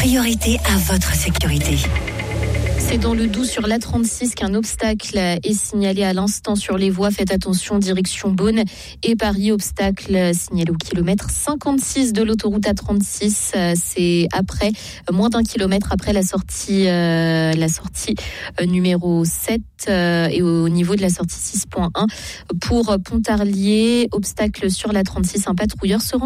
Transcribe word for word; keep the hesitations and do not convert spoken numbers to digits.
priorité à votre sécurité. C'est dans le Doubs sur l'A trente-six qu'un obstacle est signalé à l'instant sur les voies. Faites attention, direction Beaune et Paris. Obstacle signalé au kilomètre cinquante-six de l'autoroute A trente-six. C'est après, moins d'un kilomètre après la sortie, euh, la sortie numéro sept euh, et au niveau de la sortie six point un. Pour Pontarlier, obstacle sur l'A trente-six, un patrouilleur se rend